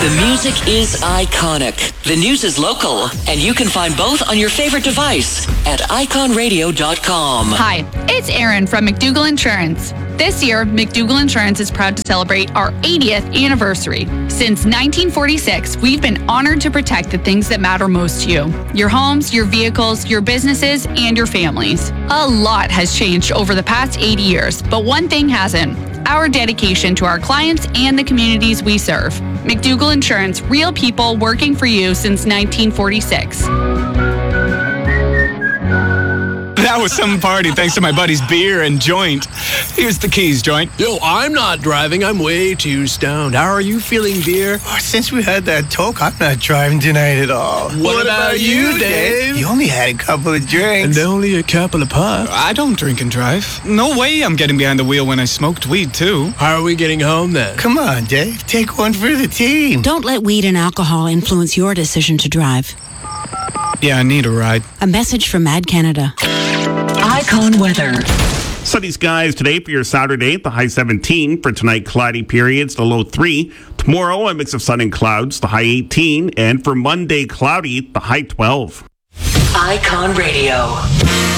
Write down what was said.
The music is iconic. The news is local. And you can find both on your favorite device at iconradio.com. Hi, it's Erin from McDougall Insurance. This year, McDougall Insurance is proud to celebrate our 80th anniversary. Since 1946, we've been honored to protect the things that matter most to you. Your homes, your vehicles, your businesses, and your families. A lot has changed over the past 80 years, but one thing hasn't. Our dedication to our clients and the communities we serve. McDougall Insurance, real people working for you since 1946. That was some party thanks to my buddy's beer and joint. Here's the keys, joint. Yo, I'm not driving. I'm way too stoned. How are you feeling, dear? Oh, since we had that talk, I'm not driving tonight at all. What about you, Dave? You only had a couple of drinks. And only a couple of puffs. I don't drink and drive. No way I'm getting behind the wheel when I smoked weed, too. How are we getting home, then? Come on, Dave. Take one for the team. Don't let weed and alcohol influence your decision to drive. Yeah, I need a ride. A message from Mad Canada. Icon weather. Sunny skies today for your Saturday, the high 17. For tonight, cloudy periods, the low 3. Tomorrow, a mix of sun and clouds, the high 18. And for Monday, cloudy, the high 12. Icon Radio.